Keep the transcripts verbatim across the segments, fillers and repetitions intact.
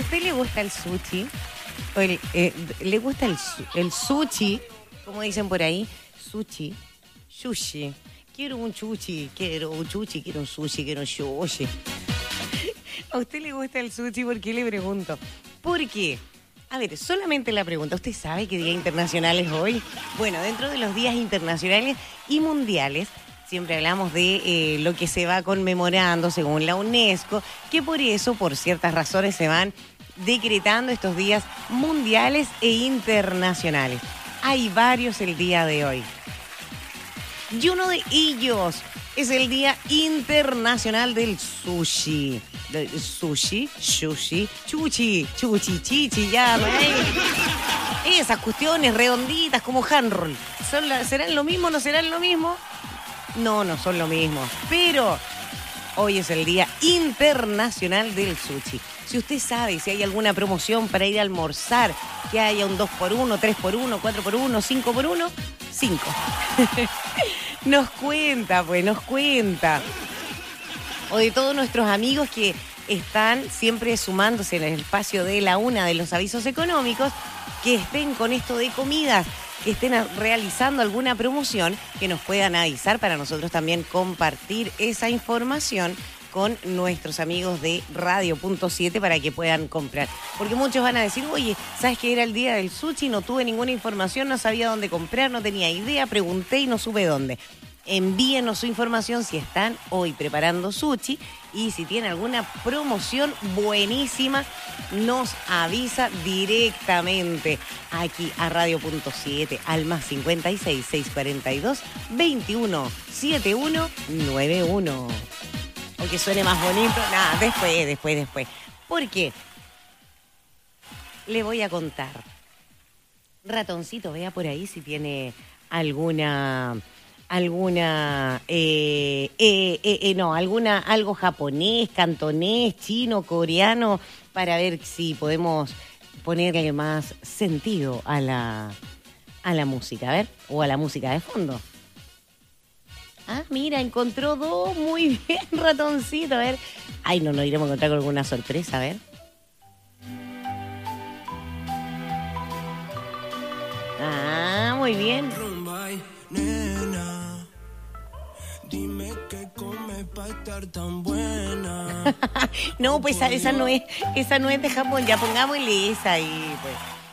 usted le gusta el sushi? ¿O el, eh, ¿Le gusta el, el sushi? Como dicen por ahí, sushi, sushi. Quiero un sushi, quiero un sushi, quiero un sushi, quiero un sushi. ¿A usted le gusta el sushi? ¿Por qué le pregunto? ¿Por qué? A ver, solamente la pregunta. ¿Usted sabe qué Día Internacional es hoy? Bueno, dentro de los días internacionales y mundiales, siempre hablamos de eh, lo que se va conmemorando según la UNESCO, que por eso, por ciertas razones, se van decretando estos días mundiales e internacionales. Hay varios el día de hoy. Y uno de ellos es el Día Internacional del Sushi. Del sushi, sushi, chuchi, chuchi, chichi, ya, ¿eh? Esas cuestiones redonditas como handroll. ¿Son la, ¿Serán lo mismo? ¿No serán lo mismo? No, no son lo mismo. Pero hoy es el Día Internacional del Sushi. Si usted sabe si hay alguna promoción para ir a almorzar, que haya un dos por uno, tres por uno, cuatro por uno, cinco por uno, cinco. Nos cuenta, pues, nos cuenta. O de todos nuestros amigos que están siempre sumándose en el espacio de la una de los avisos económicos, que estén con esto de comidas, que estén realizando alguna promoción, que nos puedan avisar para nosotros también compartir esa información con nuestros amigos de Radio Punto siete para que puedan comprar. Porque muchos van a decir, oye, ¿sabes que era el día del sushi? No tuve ninguna información, no sabía dónde comprar, no tenía idea, pregunté y no supe dónde. Envíenos su información si están hoy preparando sushi y si tienen alguna promoción buenísima, nos avisa directamente aquí a Radio Punto siete al más cincuenta y seis, seiscientos cuarenta y dos, veintiuno, setenta y uno, noventa y uno. O que suene más bonito. Nada, después, después, después. ¿Por qué? Le voy a contar. Ratoncito, vea por ahí si tiene alguna... alguna, eh, eh, eh, eh, no, alguna, algo japonés, cantonés, chino, coreano, para ver si podemos ponerle más sentido a la, a la música, a ver, o a la música de fondo. Ah, mira, encontró dos, muy bien, ratoncito, a ver. Ay, no, nos iremos a encontrar con alguna sorpresa, a ver. Ah, muy bien. Nena, dime qué comes para estar tan buena. No, pues esa, esa no es, esa no es de Japón, ya pongámosle esa ahí, pues.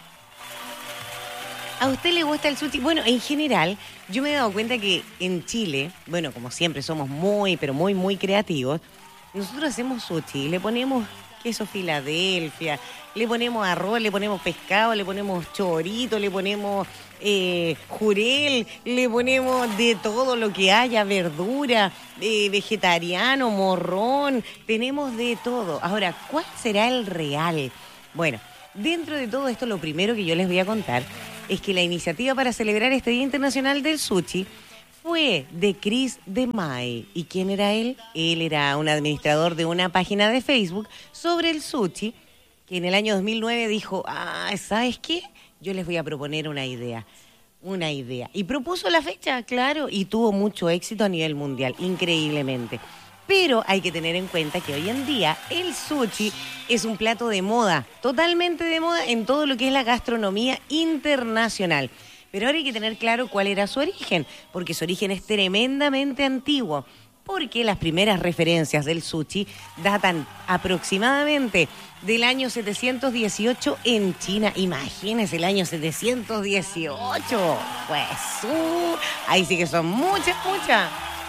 ¿A usted le gusta el sushi? Bueno, en general, yo me he dado cuenta que en Chile, bueno, como siempre somos muy, pero muy, muy creativos, nosotros hacemos sushi, le ponemos queso Filadelfia, le ponemos arroz, le ponemos pescado, le ponemos chorito, le ponemos eh, jurel, le ponemos de todo lo que haya, verdura, eh, vegetariano, morrón, tenemos de todo. Ahora, ¿cuál será el real? Bueno, dentro de todo esto, lo primero que yo les voy a contar es que la iniciativa para celebrar este Día Internacional del Sushi fue de Chris DeMay. ¿Y quién era él? Él era un administrador de una página de Facebook sobre el sushi, que en el año dos mil nueve dijo, ah, ¿sabes qué? Yo les voy a proponer una idea, una idea. Y propuso la fecha, claro, y tuvo mucho éxito a nivel mundial, increíblemente. Pero hay que tener en cuenta que hoy en día el sushi es un plato de moda, totalmente de moda en todo lo que es la gastronomía internacional. Pero ahora hay que tener claro cuál era su origen, porque su origen es tremendamente antiguo. Porque las primeras referencias del sushi datan aproximadamente del año setecientos dieciocho en China. Imagínense el año setecientos dieciocho. Pues, uh, ahí sí que son muchas, muchas.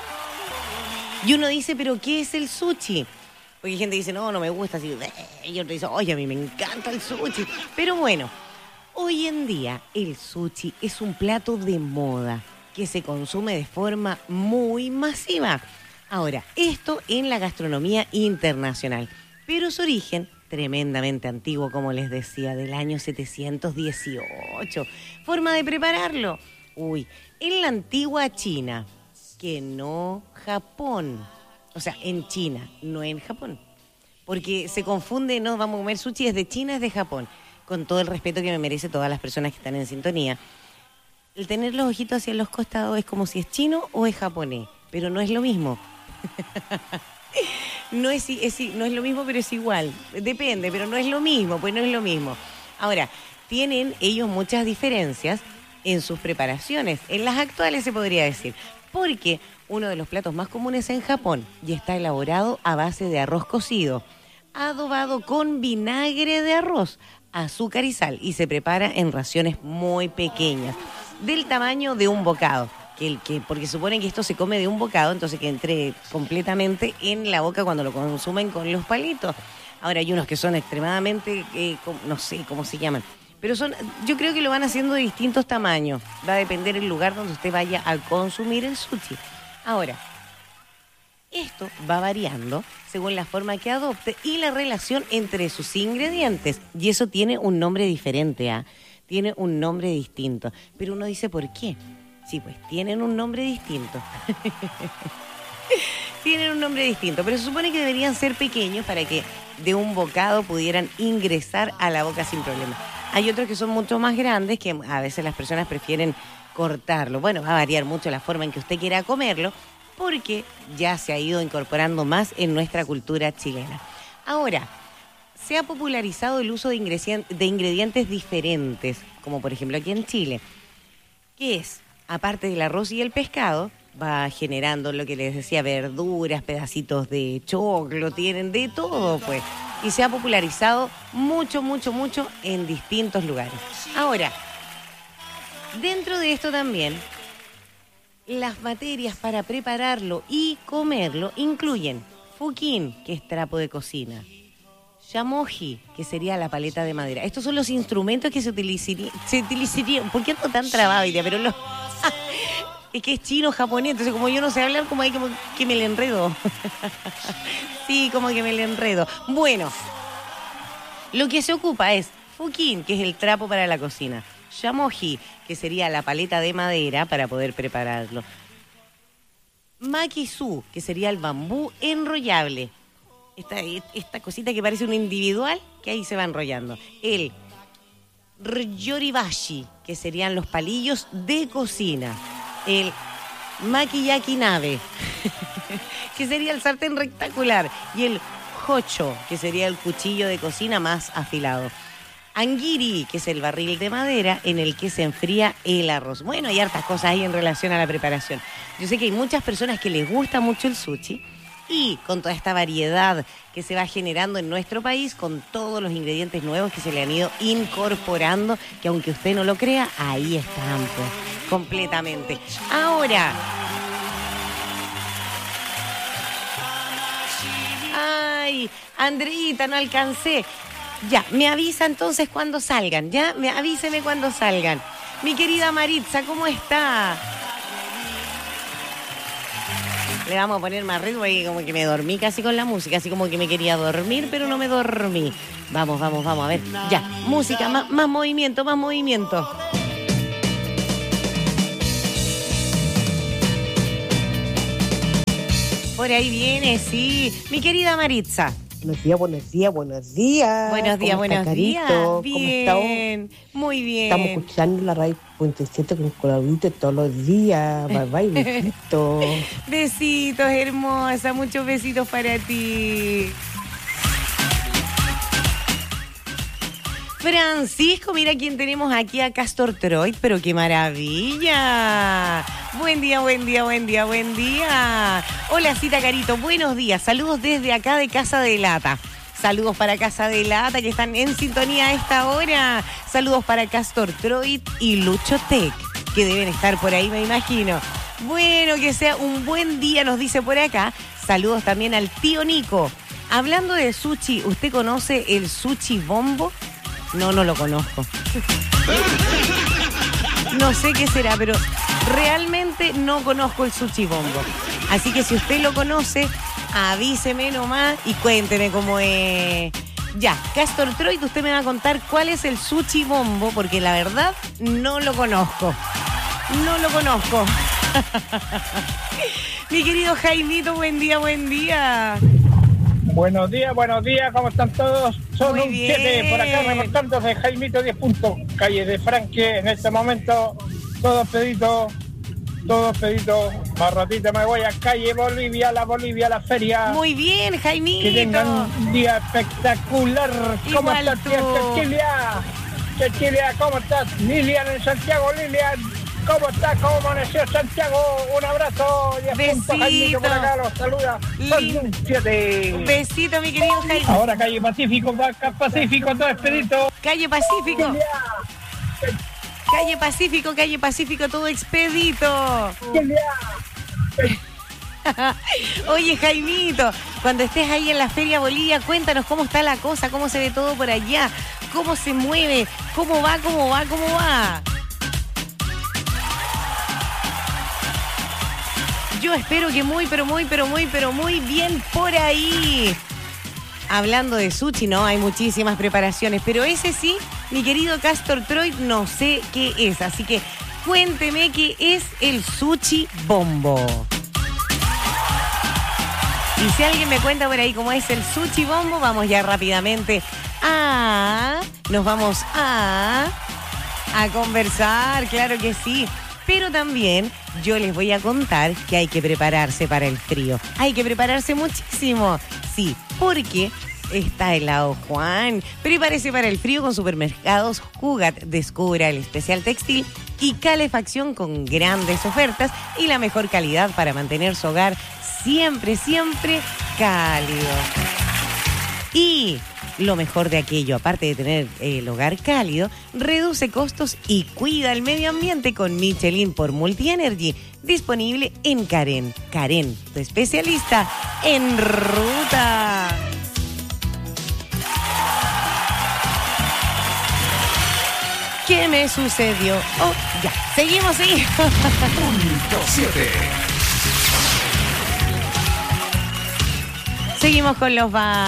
Y uno dice, ¿pero qué es el sushi? Porque hay gente que dice, no, no me gusta. Así, y otro dice, oye, a mí me encanta el sushi. Pero bueno, hoy en día el sushi es un plato de moda que se consume de forma muy masiva. Ahora, esto en la gastronomía internacional. Pero su origen, tremendamente antiguo, como les decía, del año setecientos dieciocho. Forma de prepararlo. Uy, en la antigua China, que no Japón. O sea, en China, no en Japón. Porque se confunde, no vamos a comer sushi, es de China, es de Japón. Con todo el respeto que me merece todas las personas que están en sintonía. El tener los ojitos hacia los costados es como si es chino o es japonés, pero no es lo mismo. no es, es, no es lo mismo, pero es igual. Depende, pero no es lo mismo, pues no es lo mismo. Ahora, tienen ellos muchas diferencias en sus preparaciones, en las actuales se podría decir, porque uno de los platos más comunes en Japón y está elaborado a base de arroz cocido, adobado con vinagre de arroz, azúcar y sal, y se prepara en raciones muy pequeñas, del tamaño de un bocado, que, que, porque suponen que esto se come de un bocado, entonces que entre completamente en la boca cuando lo consumen con los palitos. Ahora hay unos que son extremadamente, eh, no sé cómo se llaman, pero son, yo creo que lo van haciendo de distintos tamaños, va a depender del lugar donde usted vaya a consumir el sushi. Ahora, esto va variando según la forma que adopte y la relación entre sus ingredientes. Y eso tiene un nombre diferente, ¿ah? Tiene un nombre distinto. Pero uno dice, ¿por qué? Sí, pues tienen un nombre distinto. Tienen un nombre distinto, pero se supone que deberían ser pequeños para que de un bocado pudieran ingresar a la boca sin problema. Hay otros que son mucho más grandes que a veces las personas prefieren cortarlo. Bueno, va a variar mucho la forma en que usted quiera comerlo, porque ya se ha ido incorporando más en nuestra cultura chilena. Ahora, se ha popularizado el uso de ingredientes, de ingredientes diferentes, como por ejemplo aquí en Chile, que es, aparte del arroz y el pescado, va generando lo que les decía, verduras, pedacitos de choclo, tienen de todo, pues. Y se ha popularizado mucho, mucho, mucho en distintos lugares. Ahora, dentro de esto también, las materias para prepararlo y comerlo incluyen fukin, que es trapo de cocina, shamoji, que sería la paleta de madera. Estos son los instrumentos que se utilizarían. Se utilizarían ¿por qué ando tan trabado, idea? Pero los, es que es chino, japonés, entonces como yo no sé hablar, como hay como que me le enredo. Sí, como que me le enredo. Bueno, lo que se ocupa es fukin, que es el trapo para la cocina, shamoji, que sería la paleta de madera para poder prepararlo, makisu, que sería el bambú enrollable, esta, esta cosita que parece un individual, que ahí se va enrollando, el ryoribashi, que serían los palillos de cocina, el makiyaki nabe, que sería el sartén rectangular, y el hocho, que sería el cuchillo de cocina más afilado. Angiri, que es el barril de madera en el que se enfría el arroz. Bueno, hay hartas cosas ahí en relación a la preparación. Yo sé que hay muchas personas que les gusta mucho el sushi y con toda esta variedad que se va generando en nuestro país, con todos los ingredientes nuevos que se le han ido incorporando, que aunque usted no lo crea, ahí están, pues, completamente. Ahora, ay, Andreita, no alcancé. Ya, me avisa entonces cuando salgan, ya, me avíseme cuando salgan. Mi querida Maritza, ¿cómo está? Le vamos a poner más ritmo ahí, como que me dormí casi con la música, así como que me quería dormir, pero no me dormí. Vamos, vamos, vamos, a ver. Ya, música, más, más movimiento, más movimiento. Por ahí viene, sí. Mi querida Maritza. Buenos días, buenos días, buenos días. Buenos días, buenos días. Bien, muy bien. Estamos escuchando la radio Puente siete con Claudito todos los días. Bye bye, besitos. Besitos, hermosa. Muchos besitos para ti. Francisco, mira quién tenemos aquí a Castor Troy, pero qué maravilla. Buen día, buen día, buen día, buen día. Hola, Cita Carito, buenos días. Saludos desde acá de Casa de Lata. Saludos para Casa de Lata, que están en sintonía a esta hora. Saludos para Castor Troy y Lucho Tech, que deben estar por ahí, me imagino. Bueno, que sea un buen día, nos dice por acá. Saludos también al tío Nico. Hablando de sushi, ¿usted conoce el sushi bombo? No, no lo conozco. No sé qué será, pero realmente no conozco el sushi bombo. Así que si usted lo conoce, avíseme nomás y cuénteme cómo es. Ya, Castor Troy, usted me va a contar cuál es el sushi bombo, porque la verdad no lo conozco. No lo conozco. Mi querido Jaimito, buen día, buen día. Buenos días, buenos días, ¿cómo están todos? Son Muy un bien. siete por acá reportándose Jaimito diez puntos, calle de Franque, en este momento, todos peditos todos, Pedito. Más ratito me voy a calle Bolivia, la Bolivia, la feria. Muy bien, Jaimito. Que tengan un día espectacular. ¿Cómo Igual estás, tía tú. Cecilia? Cecilia, ¿cómo estás? Lilian en Santiago, Lilian. ¿Cómo estás? ¿Cómo amaneció Santiago? Un abrazo. Y a punto, Besito. Jaimito por acá los saluda. Son Lin- siete. Un besito, mi querido Jaime. Ahora calle Pacífico, acá Pacífico, todo expedito. Calle Pacífico. Cecilia, Calle Pacífico, calle Pacífico, todo expedito. Cecilia. Oye, Jaimito, cuando estés ahí en la Feria Bolivia, cuéntanos cómo está la cosa, cómo se ve todo por allá, cómo se mueve, cómo va, cómo va, cómo va. Yo espero que muy, pero muy, pero muy, pero muy bien por ahí. Hablando de sushi, no, hay muchísimas preparaciones, pero ese sí, mi querido Castor Troy, no sé qué es. Así que cuénteme qué es el sushi bombo. Y si alguien me cuenta por ahí cómo es el sushi bombo, vamos ya rápidamente a... Nos vamos a... A conversar, claro que sí. Pero también yo les voy a contar que hay que prepararse para el frío. Hay que prepararse muchísimo. Sí, porque está helado Juan. Prepárese para el frío con Supermercados Jugat. Descubra el especial textil y calefacción con grandes ofertas y la mejor calidad para mantener su hogar siempre, siempre cálido. Y lo mejor de aquello, aparte de tener el hogar cálido, reduce costos y cuida el medio ambiente con Michelin por Multienergy, disponible en Karen. Karen, tu especialista en ruta. ¿Qué me sucedió? Oh, ya, seguimos, seguimos. Punto siete. Seguimos con los va.